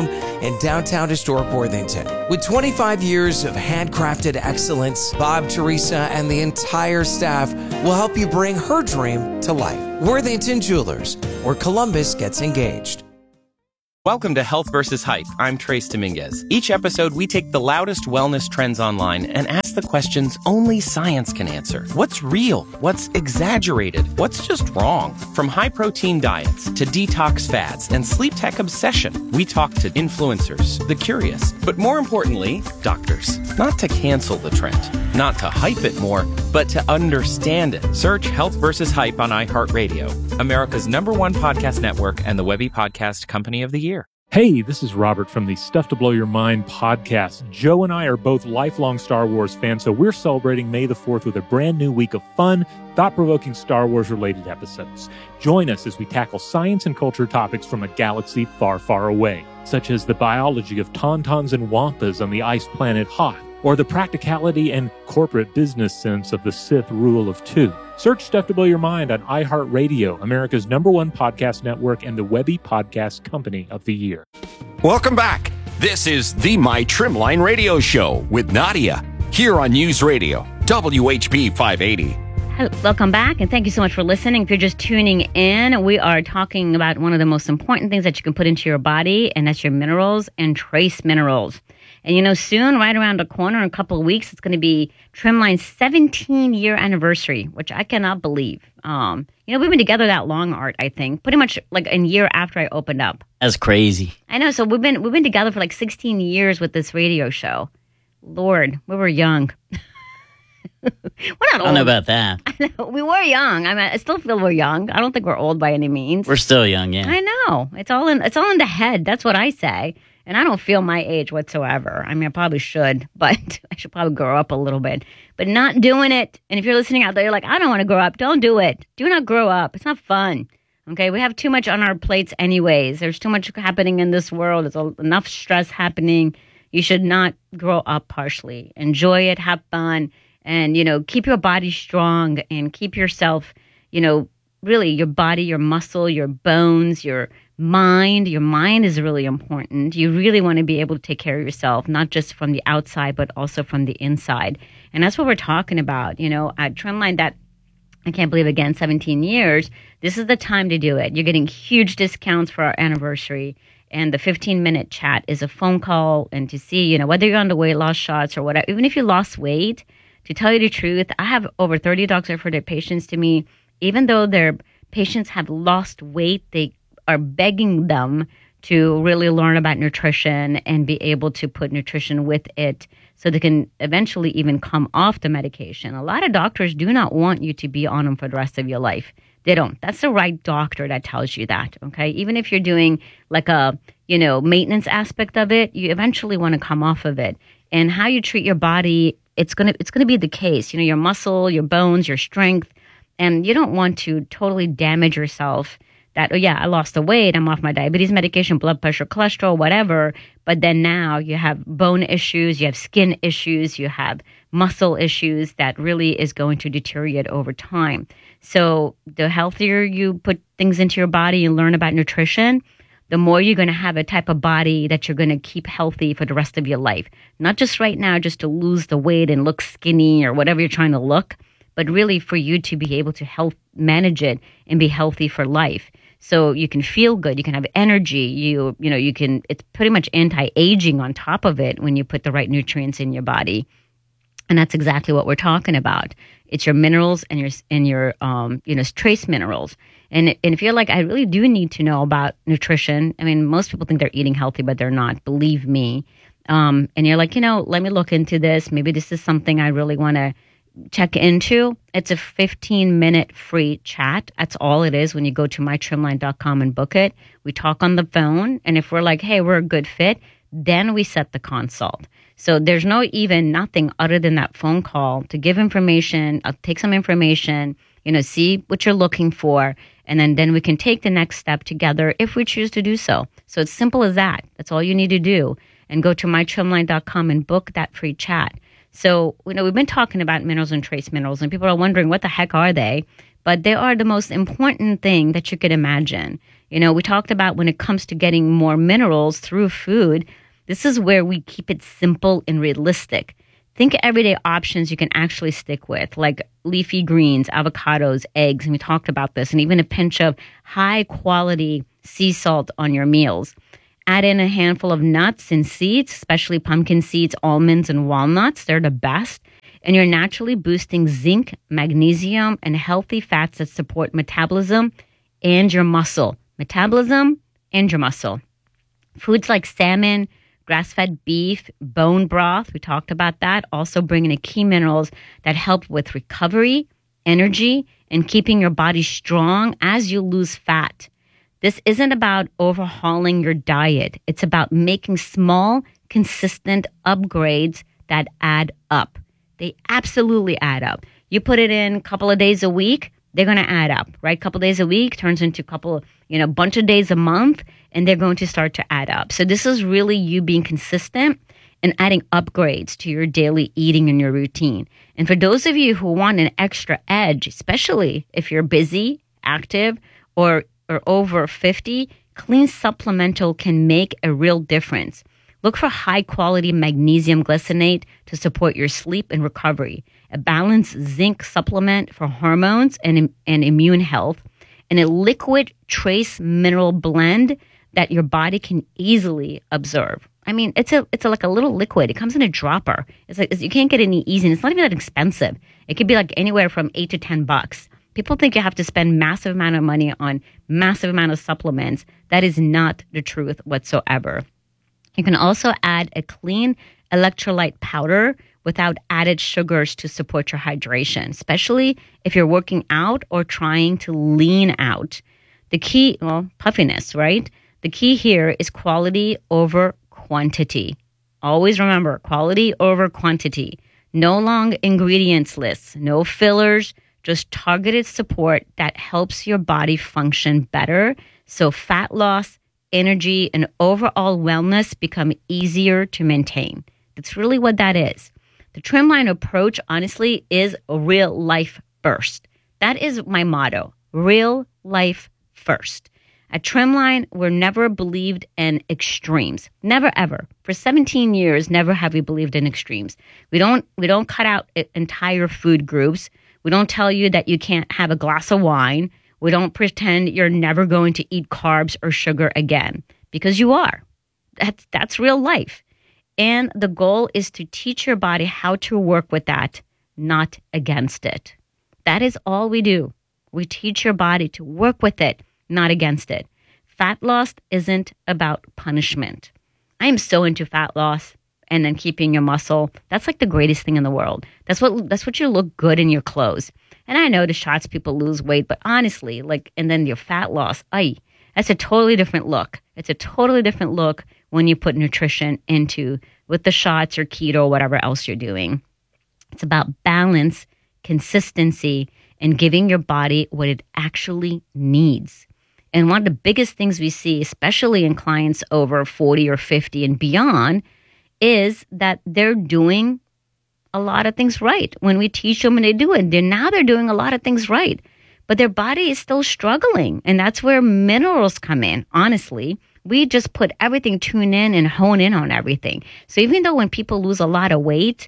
[SPEAKER 11] in downtown historic Worthington. With twenty-five years of handcrafted excellence, Bob, Teresa, and the entire staff will help you bring her dream to life. Worthington Jewelers, where Columbus gets engaged.
[SPEAKER 12] Welcome to Health versus Hype. I'm Trace Dominguez. Each episode, we take the loudest wellness trends online and ask the questions only science can answer. What's real? What's exaggerated? What's just wrong? From high-protein diets to detox fads and sleep tech obsession, we talk to influencers, the curious, but more importantly, doctors. Not to cancel the trend, not to hype it more, but to understand it. Search Health versus Hype on iHeartRadio, America's number one podcast network and the Webby Podcast Company of the Year.
[SPEAKER 13] Hey, this is Robert from the Stuff to Blow Your Mind podcast. Joe and I are both lifelong Star Wars fans, so we're celebrating May the fourth with a brand new week of fun, thought-provoking Star Wars-related episodes. Join us as we tackle science and culture topics from a galaxy far, far away, such as the biology of tauntauns and wampas on the ice planet Hoth, or the practicality and corporate business sense of the Sith rule of two. Search Stuff to Blow Your Mind on iHeartRadio, America's number one podcast network and the Webby Podcast Company of the Year.
[SPEAKER 10] Welcome back. This is the My Trimline Radio Show with Nadia, here on News Radio, W H P five eighty.
[SPEAKER 4] Welcome back, and thank you so much for listening. If you're just tuning in, we are talking about one of the most important things that you can put into your body, and that's your minerals and trace minerals. And, you know, soon, right around the corner, in a couple of weeks, it's going to be Trimline's seventeen-year anniversary, which I cannot believe. Um, you know, we've been together that long, Art, I think. Pretty much like a year after I opened up.
[SPEAKER 14] That's crazy.
[SPEAKER 4] I know. So we've been we've been together for like sixteen years with this radio show. Lord, we were young. We're not old.
[SPEAKER 14] I don't know about that.
[SPEAKER 4] I know, we were young. I mean, I still feel we're young. I don't think we're old by any means.
[SPEAKER 14] We're still young, yeah.
[SPEAKER 4] I know. It's all in it's all in the head. That's what I say. And I don't feel my age whatsoever. I mean, I probably should, but I should probably grow up a little bit. But not doing it. And if you're listening out there, you're like, I don't want to grow up. Don't do it. Do not grow up. It's not fun. Okay? We have too much on our plates anyways. There's too much happening in this world. There's enough stress happening. You should not grow up partially. Enjoy it. Have fun. And, you know, keep your body strong and keep yourself, you know, really your body, your muscle, your bones, your mind. Your mind is really important. You really want to be able to take care of yourself, not just from the outside, but also from the inside. And that's what we're talking about. You know, at Trimline, that I can't believe, again, seventeen years, this is the time to do it. You're getting huge discounts for our anniversary. And the fifteen-minute chat is a phone call. And to see, you know, whether you're on the weight loss shots or whatever, even if you lost weight, to tell you the truth, I have over thirty docs refer their patients to me. Even though their patients have lost weight, they are begging them to really learn about nutrition and be able to put nutrition with it so they can eventually even come off the medication. A lot of doctors do not want you to be on them for the rest of your life. They don't. That's the right doctor that tells you that, okay? Even if you're doing like a, you know, maintenance aspect of it, you eventually want to come off of it. And how you treat your body, it's going to it's going to be the case. You know, your muscle, your bones, your strength, and you don't want to totally damage yourself. That, oh, yeah, I lost the weight, I'm off my diabetes medication, blood pressure, cholesterol, whatever. But then now you have bone issues, you have skin issues, you have muscle issues that really is going to deteriorate over time. So the healthier you put things into your body and learn about nutrition, the more you're going to have a type of body that you're going to keep healthy for the rest of your life. Not just right now, just to lose the weight and look skinny or whatever you're trying to look, but really for you to be able to help manage it and be healthy for life. So you can feel good, you can have energy, you you know, you can, it's pretty much anti-aging on top of it when you put the right nutrients in your body. And that's exactly what we're talking about. It's your minerals and your and your um you know trace minerals. And and if you're like, I really do need to know about nutrition. I mean, most people think they're eating healthy, but they're not. Believe me. Um, and you're like, you know, let me look into this. Maybe this is something I really want to check into. It's a fifteen minute free chat. That's all it is. When you go to my trimline dot com and book it, we talk on the phone. And if we're like, hey, we're a good fit, then we set the consult. So there's no even nothing other than that phone call to give information. I'll take some information, you know, see what you're looking for. And then, then we can take the next step together if we choose to do so. So it's simple as that. That's all you need to do. And go to my trimline dot com and book that free chat. So, you know, we've been talking about minerals and trace minerals, and people are wondering, what the heck are they? But they are the most important thing that you could imagine. You know, we talked about when it comes to getting more minerals through food, this is where we keep it simple and realistic. Think everyday options you can actually stick with, like leafy greens, avocados, eggs, and we talked about this, and even a pinch of high-quality sea salt on your meals. Add in a handful of nuts and seeds, especially pumpkin seeds, almonds, and walnuts. They're the best. And you're naturally boosting zinc, magnesium, and healthy fats that support metabolism and your muscle. Metabolism and your muscle. Foods like salmon, grass-fed beef, bone broth, we talked about that, also bringing in key minerals that help with recovery, energy, and keeping your body strong as you lose fat. This isn't about overhauling your diet. It's about making small, consistent upgrades that add up. They absolutely add up. You put it in a couple of days a week, they're going to add up, right? A couple of days a week turns into a couple of, you know, bunch of days a month, and they're going to start to add up. So this is really you being consistent and adding upgrades to your daily eating and your routine. And for those of you who want an extra edge, especially if you're busy, active, or or over fifty, Clean Supplemental can make a real difference. Look for high-quality magnesium glycinate to support your sleep and recovery, a balanced zinc supplement for hormones and, and immune health, and a liquid trace mineral blend that your body can easily absorb. I mean, it's a it's a, like a little liquid. It comes in a dropper. It's like you can't get any easy. And it's not even that expensive. It could be like anywhere from eight to ten bucks. People think you have to spend massive amount of money on massive amount of supplements. That is not the truth whatsoever. You can also add a clean electrolyte powder without added sugars to support your hydration, especially if you're working out or trying to lean out. The key, well, puffiness, right? The key here is quality over quantity. Always remember, quality over quantity. No long ingredients lists, no fillers, just targeted support that helps your body function better so fat loss, energy, and overall wellness become easier to maintain. That's really what that is. The Trimline approach, honestly, is a real life first. That is my motto, real life first. At Trimline, we're never believed in extremes. Never, ever. For seventeen years, never have we believed in extremes. We don't, we don't cut out entire food groups. We don't tell you that you can't have a glass of wine. We don't pretend you're never going to eat carbs or sugar again, because you are. That's, that's real life. And the goal is to teach your body how to work with that, not against it. That is all we do. We teach your body to work with it, not against it. Fat loss isn't about punishment. I am so into fat loss and then keeping your muscle. That's like the greatest thing in the world. That's what that's what you look good in your clothes. And I know the shots people lose weight, but honestly, like, and then your fat loss, ay, that's a totally different look. It's a totally different look when you put nutrition into with the shots or keto or whatever else you're doing. It's about balance, consistency, and giving your body what it actually needs. And one of the biggest things we see, especially in clients over forty or fifty and beyond, is that they're doing a lot of things right. When we teach them and they do it, they're, now they're doing a lot of things right. But their body is still struggling. And that's where minerals come in, honestly. We just put everything, tune in and hone in on everything. So even though when people lose a lot of weight,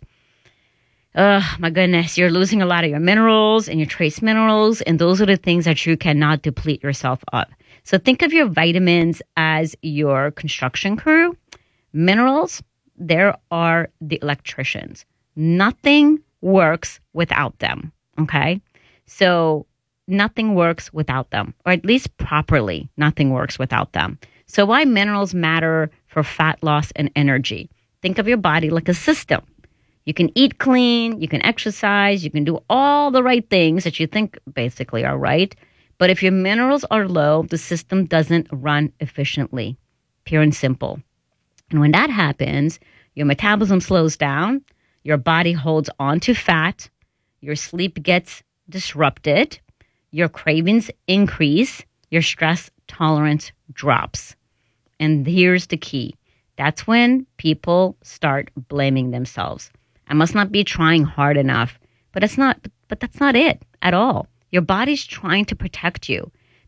[SPEAKER 4] oh my goodness, you're losing a lot of your minerals and your trace minerals. And those are the things that you cannot deplete yourself of. So think of your vitamins as your construction crew. Minerals, there are the electricians. Nothing works without them, okay? So nothing works without them, or at least properly, nothing works without them. So why minerals matter for fat loss and energy? Think of your body like a system. You can eat clean, you can exercise, you can do all the right things that you think basically are right. But if your minerals are low, the system doesn't run efficiently, pure and simple. And when that happens, your metabolism slows down, your body holds on to fat, your sleep gets disrupted, your cravings increase, your stress tolerance drops. And here's the key. That's when people start blaming themselves. I must not be trying hard enough. But that's not but that's not it at all. Your body's trying to protect you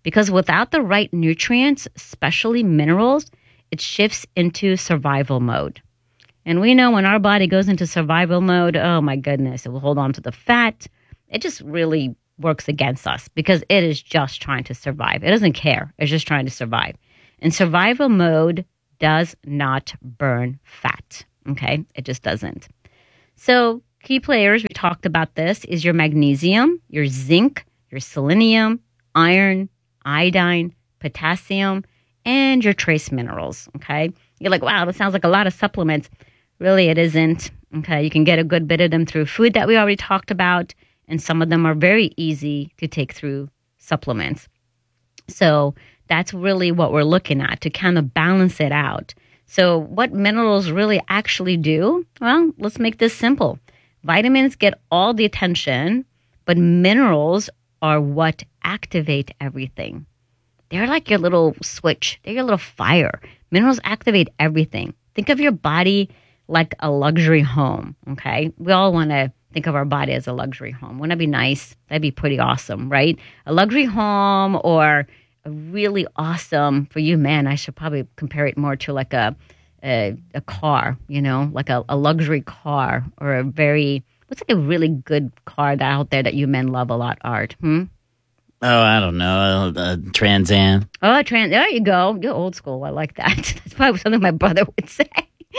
[SPEAKER 4] because without the right nutrients, especially minerals, it shifts into survival mode. And we know when our body goes into survival mode, oh my goodness, it will hold on to the fat. It just really works against us because it is just trying to survive. It doesn't care. It's just trying to survive. And survival mode does not burn fat. Okay? It just doesn't. So key players, we talked about this, is your magnesium, your zinc, your selenium, iron, iodine, potassium, and your trace minerals. Okay? You're like, wow, that sounds like a lot of supplements. Really, it isn't. Okay? You can get a good bit of them through food that we already talked about, and some of them are very easy to take through supplements. So that's really what we're looking at to kind of balance it out. So what minerals really actually do? Well, let's make this simple. Vitamins get all the attention, but minerals are what activate everything. They're like your little switch. They're your little fire. Minerals activate everything. Think of your body like a luxury home, okay? We all want to think of our body as a luxury home. Wouldn't that be nice? That'd be pretty awesome, right? A luxury home, or a really awesome, for you men, I should probably compare it more to like a a, a car, you know, like a, a luxury car, or a very, what's like a really good car that out there that you men love a lot, Art? Hmm?
[SPEAKER 14] Oh, I don't know. Uh, Trans Am.
[SPEAKER 4] Oh, Trans. There you go. You're old school. I like that. That's probably something my brother would say.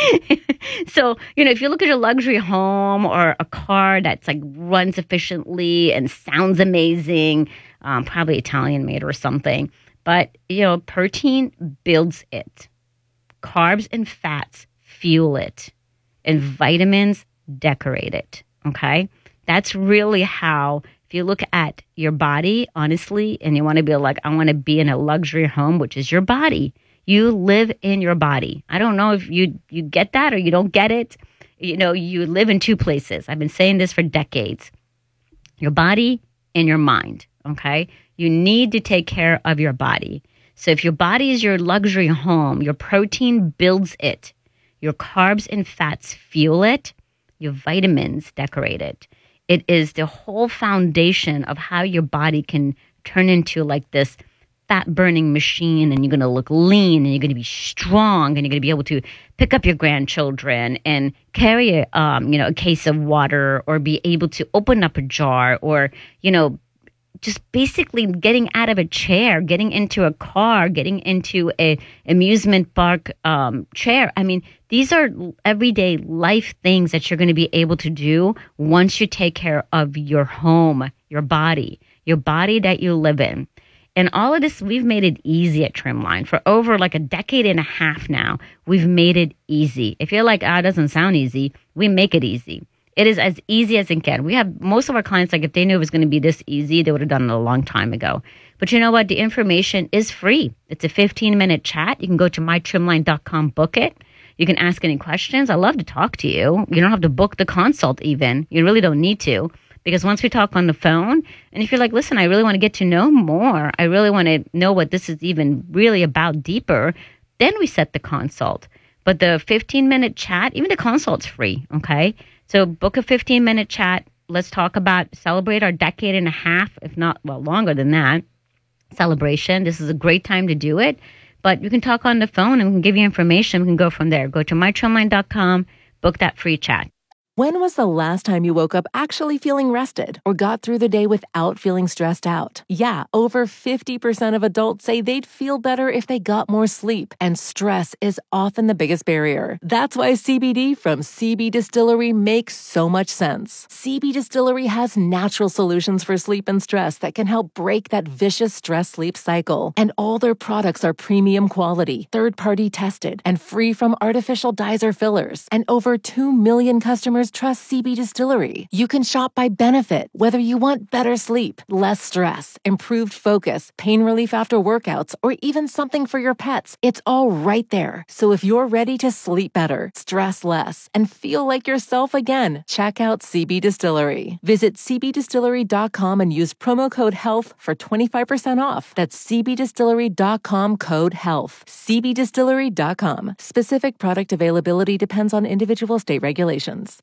[SPEAKER 4] So, you know, if you look at a luxury home or a car that's like runs efficiently and sounds amazing, um, probably Italian made or something, but, you know, protein builds it. Carbs and fats fuel it. And vitamins decorate it. Okay? That's really how, if you look at your body, honestly, and you want to be like, I want to be in a luxury home, which is your body. You live in your body. I don't know if you you get that or you don't get it. You know, you live in two places. I've been saying this for decades. Your body and your mind, okay? You need to take care of your body. So if your body is your luxury home, your protein builds it. Your carbs and fats fuel it. Your vitamins decorate it. It is the whole foundation of how your body can turn into like this fat-burning machine, and you're going to look lean, and you're going to be strong, and you're going to be able to pick up your grandchildren and carry a, um, you know, a case of water, or be able to open up a jar, or, you know, just basically getting out of a chair, getting into a car, getting into a amusement park um, chair. I mean, these are everyday life things that you're going to be able to do once you take care of your home, your body, your body that you live in. And all of this, we've made it easy at Trimline. For over like a decade and a half now, we've made it easy. If you're like, ah, oh, it doesn't sound easy, we make it easy. It is as easy as it can. We have most of our clients, like if they knew it was going to be this easy, they would have done it a long time ago. But you know what? The information is free. It's a fifteen-minute chat. You can go to my trimline dot com, book it. You can ask any questions. I love to talk to you. You don't have to book the consult even. You really don't need to. Because once we talk on the phone, and if you're like, listen, I really want to get to know more, I really want to know what this is even really about deeper, then we set the consult. But the fifteen-minute chat, even the consult's free, okay? So book a fifteen-minute chat. Let's talk about, celebrate our decade and a half, if not, well, longer than that, celebration. This is a great time to do it. But you can talk on the phone, and we can give you information. We can go from there. Go to my trimline dot com, book that free chat.
[SPEAKER 5] When was the last time you woke up actually feeling rested or got through the day without feeling stressed out? Yeah, over fifty percent of adults say they'd feel better if they got more sleep, and stress is often the biggest barrier. That's why C B D from C B Distillery makes so much sense. C B Distillery has natural solutions for sleep and stress that can help break that vicious stress-sleep cycle. And all their products are premium quality, third-party tested, and free from artificial dyes or fillers. And over two million customers trust C B Distillery. You can shop by benefit, whether you want better sleep, less stress, improved focus, pain relief after workouts, or even something for your pets. It's all right there. So if you're ready to sleep better, stress less, and feel like yourself again, check out C B Distillery. Visit c b distillery dot com and use promo code HEALTH for twenty-five percent off. That's c b distillery dot com, code HEALTH. c b distillery dot com. Specific product availability depends on individual state regulations.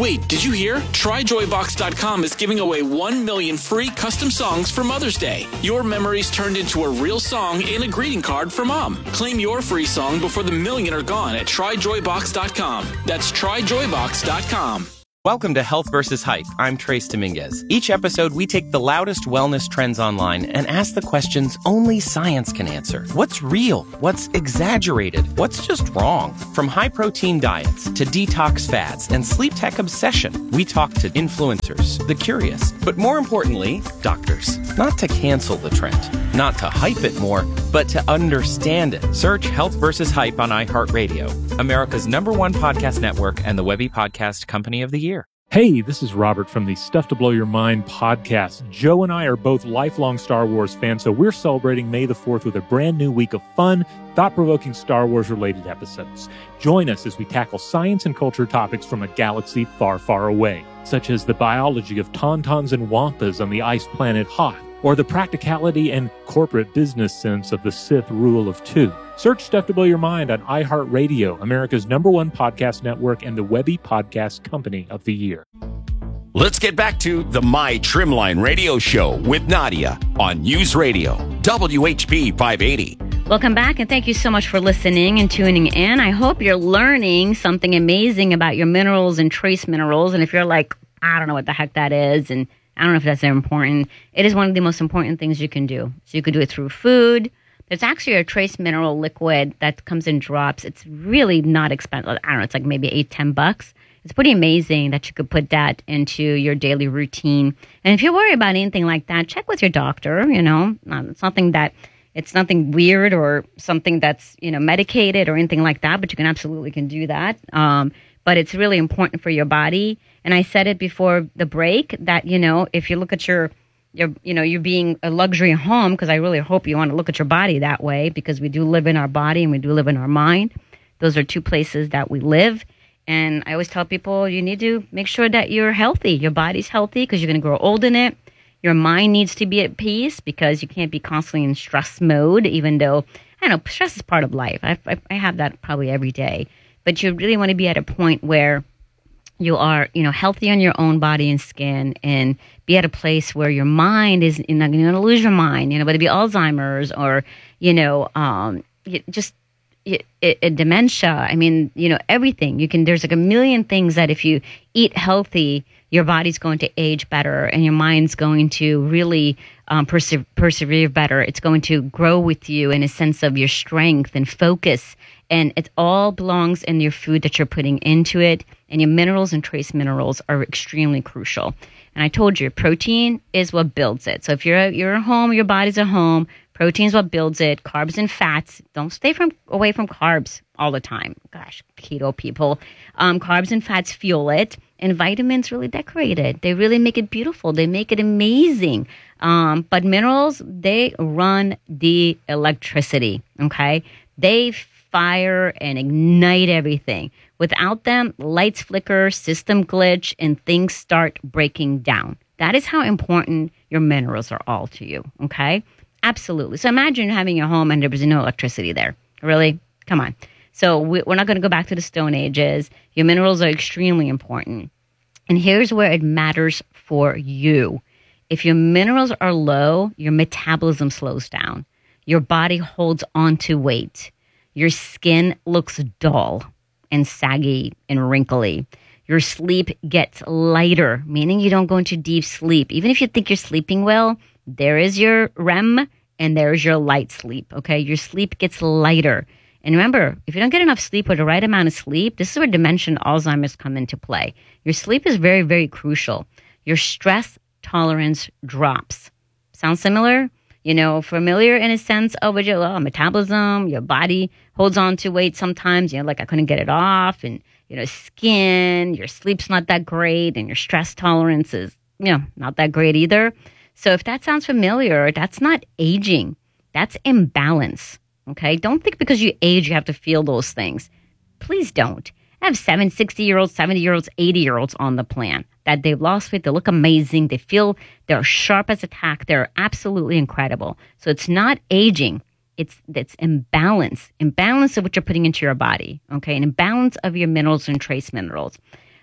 [SPEAKER 6] Wait, did you hear? Try joy box dot com is giving away one million free custom songs for Mother's Day. Your memories turned into a real song and a greeting card for Mom. Claim your free song before the million are gone at try joy box dot com. That's try joy box dot com.
[SPEAKER 12] Welcome to Health versus Hype. I'm Trace Dominguez. Each episode, we take the loudest wellness trends online and ask the questions only science can answer. What's real? What's exaggerated? What's just wrong? From high-protein diets to detox fads and sleep tech obsession, we talk to influencers, the curious, but more importantly, doctors. Not to cancel the trend, not to hype it more, but to understand it. Search Health versus Hype on iHeartRadio, America's number one podcast network and the Webby Podcast Company of the Year.
[SPEAKER 13] Hey, this is Robert from the Stuff to Blow Your Mind podcast. Joe and I are both lifelong Star Wars fans, so we're celebrating May the fourth with a brand new week of fun, thought-provoking Star Wars-related episodes. Join us as we tackle science and culture topics from a galaxy far, far away, such as the biology of tauntauns and wampas on the ice planet Hoth, or the practicality and corporate business sense of the Sith rule of two. Search Stuff to Blow Your Mind on iHeartRadio, America's number one podcast network and the Webby Podcast Company of the Year.
[SPEAKER 10] Let's get back to the My Trimline Radio Show with Nadia on News Radio, W H P five eighty.
[SPEAKER 4] Welcome back, and thank you so much for listening and tuning in. I hope you're learning something amazing about your minerals and trace minerals. And if you're like, I don't know what the heck that is, and I don't know if that's important, it is one of the most important things you can do. So you could do it through food. There's actually a trace mineral liquid that comes in drops. It's really not expensive. I don't know, it's like maybe eight, ten bucks. It's pretty amazing that you could put that into your daily routine. And if you worry about anything like that, check with your doctor, you know. Um, it's nothing that, it's nothing weird or something that's, you know, medicated or anything like that, but you can absolutely can do that. Um, but it's really important for your body. And I said it before the break that, you know, if you look at your, your you know, you're being a luxury home, because I really hope you want to look at your body that way, because we do live in our body and we do live in our mind. Those are two places that we live. And I always tell people you need to make sure that you're healthy. Your body's healthy because you're going to grow old in it. Your mind needs to be at peace because you can't be constantly in stress mode, even though, I don't know, stress is part of life. I, I, I have that probably every day. But you really want to be at a point where you are, you know, healthy on your own body and skin, and be at a place where your mind is, you're not going to lose your mind, you know, whether it be Alzheimer's or, you know, um, just it, it, it, dementia. I mean, you know, everything. You can, there's like a million things that if you eat healthy, your body's going to age better and your mind's going to really um, perse- persevere better. It's going to grow with you in a sense of your strength and focus. And it all belongs in your food that you're putting into it. And your minerals and trace minerals are extremely crucial. And I told you, protein is what builds it. So if you're you're at home, your body's at home, protein is what builds it. Carbs and fats, don't stay from away from carbs all the time. Gosh, keto people. Um, carbs and fats fuel it. And vitamins really decorate it. They really make it beautiful. They make it amazing. Um, but minerals, they run the electricity, okay? They fire and ignite everything. Without them, lights flicker, system glitch, and things start breaking down. That is how important your minerals are all to you, okay? Absolutely. So imagine having a home and there was no electricity there. Really? Come on. So we, we're not going to go back to the Stone Ages. Your minerals are extremely important. And here's where it matters for you. If your minerals are low, your metabolism slows down. Your body holds on to weight. Your skin looks dull and saggy and wrinkly. Your sleep gets lighter, meaning you don't go into deep sleep. Even if you think you're sleeping well, there is your R E M and there's your light sleep, okay? Your sleep gets lighter. And remember, if you don't get enough sleep or the right amount of sleep, this is where dementia and Alzheimer's come into play. Your sleep is very, very crucial. Your stress tolerance drops. Sound similar? You know, familiar in a sense of your well, metabolism, your body holds on to weight sometimes, you know, like I couldn't get it off, and, you know, skin, your sleep's not that great, and your stress tolerance is, you know, not that great either. So if that sounds familiar, that's not aging. That's imbalance, okay? Don't think because you age you have to feel those things. Please don't. I have seven, sixty-year-olds, seventy-year-olds, eighty-year-olds on the plan that they've lost weight. They look amazing. They feel they're sharp as a tack. They're absolutely incredible. So it's not aging. It's it's imbalance. Imbalance of what you're putting into your body, okay? An imbalance of your minerals and trace minerals.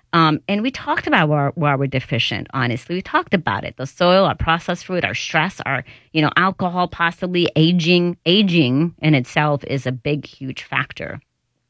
[SPEAKER 4] Um, and we talked about where, where we're deficient, honestly. We talked about it. The soil, our processed food, our stress, our, you know, alcohol, possibly aging. Aging in itself is a big, huge factor.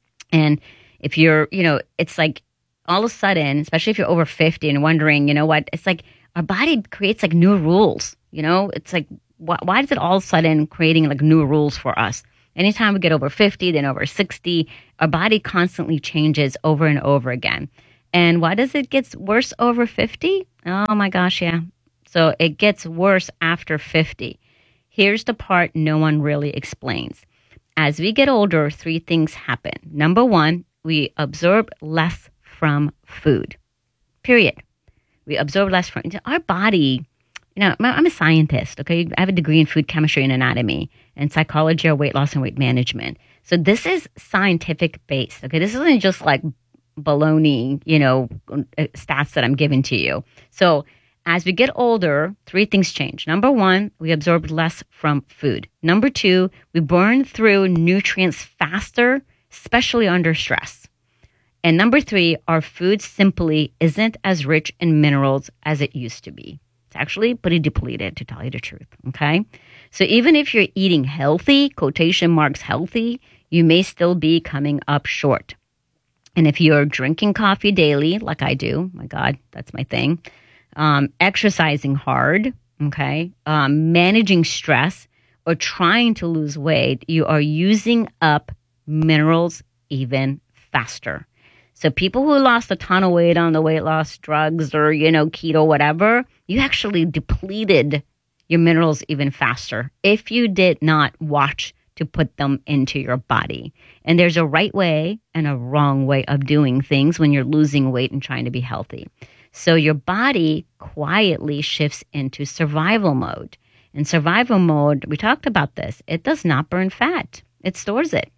[SPEAKER 4] And if you're, you know, it's like all of a sudden, especially if you're over fifty and wondering, you know what, it's like our body creates like new rules, you know, it's like, why, why is it all of a sudden creating like new rules for us? Anytime we get over fifty, then over sixty, our body constantly changes over and over again. And why does it get worse over fifty? Oh my gosh, yeah. So it gets worse after fifty. Here's the part no one really explains. As we get older, three things happen. Number one, we absorb less from food, period. We absorb less from our body. You know, I'm a scientist, okay? I have a degree in food chemistry and anatomy and psychology or weight loss and weight management. So this is scientific based, okay? This isn't just like baloney, you know, stats that I'm giving to you. So as we get older, three things change. Number one, we absorb less from food. Number two, we burn through nutrients faster, especially under stress. And number three, our food simply isn't as rich in minerals as it used to be. It's actually pretty depleted, to tell you the truth, okay? So even if you're eating healthy, quotation marks healthy, you may still be coming up short. And if you're drinking coffee daily, like I do, my God, that's my thing, um, exercising hard, okay, um, managing stress, or trying to lose weight, you are using up minerals even faster. So people who lost a ton of weight on the weight loss drugs or, you know, keto, whatever, you actually depleted your minerals even faster if you did not watch to put them into your body. And there's a right way and a wrong way of doing things when you're losing weight and trying to be healthy. So your body quietly shifts into survival mode. In survival mode, we talked about this. It does not burn fat. It stores it.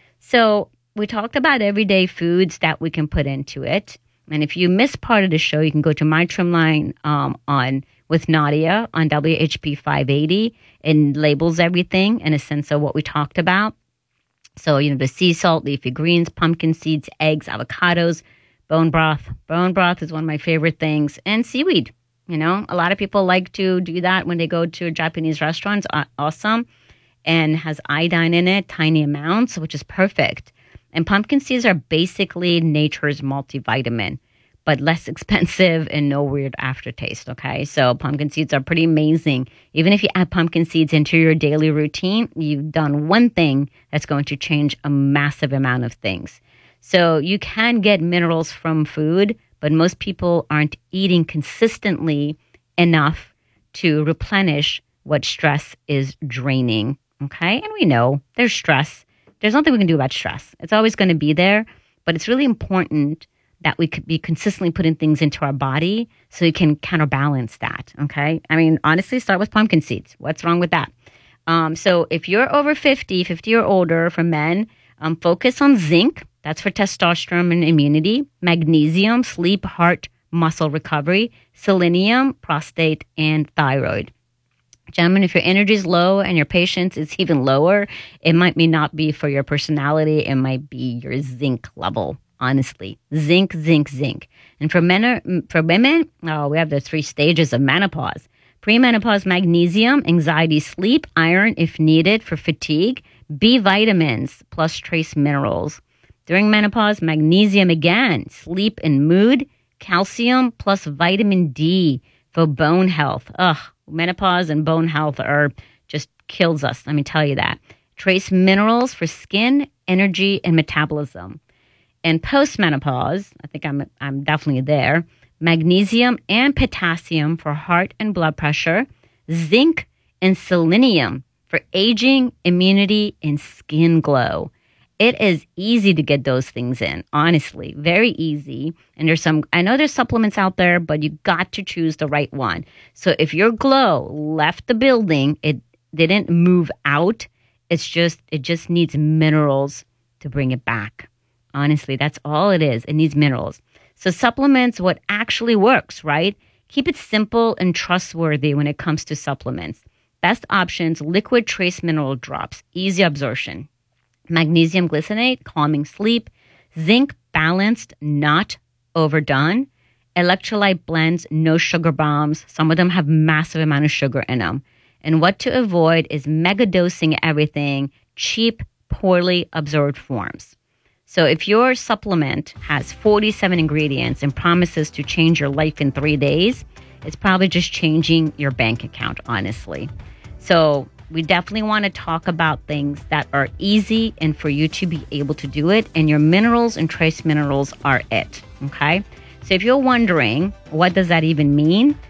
[SPEAKER 4] So we talked about everyday foods that we can put into it. And if you missed part of the show, you can go to My Trimline um, on with Nadia on W H P five eighty. It labels everything in a sense of what we talked about. So, you know, the sea salt, leafy greens, pumpkin seeds, eggs, avocados, bone broth. Bone broth is one of my favorite things. And seaweed. You know, a lot of people like to do that when they go to Japanese restaurants. Awesome. And has iodine in it, tiny amounts, which is perfect. And pumpkin seeds are basically nature's multivitamin, but less expensive and no weird aftertaste, okay? So pumpkin seeds are pretty amazing. Even if you add pumpkin seeds into your daily routine, you've done one thing that's going to change a massive amount of things. So you can get minerals from food, but most people aren't eating consistently enough to replenish what stress is draining, okay? And we know there's stress. There's nothing we can do about stress. It's always going to be there, but it's really important that we could be consistently putting things into our body so you can counterbalance that, okay? I mean, honestly, start with pumpkin seeds. What's wrong with that? Um, so if you're over fifty, fifty or older for men, um, focus on zinc. That's for testosterone and immunity. Magnesium, sleep, heart, muscle recovery. Selenium, prostate, and thyroid. Gentlemen, if your energy is low and your patience is even lower, it might be not be for your personality. It might be your zinc level, honestly. Zinc, zinc, zinc. And for men, for women, oh, we have the three stages of menopause. Premenopause, magnesium, anxiety, sleep, iron if needed for fatigue, B vitamins plus trace minerals. During menopause, magnesium again, sleep and mood, calcium plus vitamin D for bone health. Ugh. Menopause and bone health are just kills us. Let me tell you that. Trace minerals for skin, energy, and metabolism. And postmenopause, I think I'm I'm definitely there. Magnesium and potassium for heart and blood pressure. Zinc and selenium for aging, immunity, and skin glow. It is easy to get those things in, honestly, very easy. And there's some, I know there's supplements out there, but you got to choose the right one. So if your glow left the building, it didn't move out. It's just, it just needs minerals to bring it back. Honestly, that's all it is. It needs minerals. So supplements, what actually works, right? Keep it simple and trustworthy when it comes to supplements. Best options, liquid trace mineral drops, easy absorption. Magnesium glycinate, calming sleep. Zinc, balanced, not overdone. Electrolyte blends, no sugar bombs. Some of them have massive amount of sugar in them. And what to avoid is mega dosing everything, cheap, poorly absorbed forms. So if your supplement has forty-seven ingredients and promises to change your life in three days, it's probably just changing your bank account, honestly. So we definitely want to talk about things that are easy and for you to be able to do it. And your minerals and trace minerals are it, okay? So if you're wondering, what does that even mean?